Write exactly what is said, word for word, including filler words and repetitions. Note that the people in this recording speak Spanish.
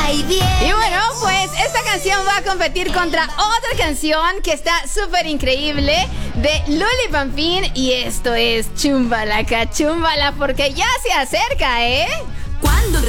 ahí viene. Y bueno, pues esta canción va a competir contra otra canción que está súper increíble de Luli Pampín. Y esto es Chumbala, Cachumbala, porque ya se acerca, ¿eh? Cuando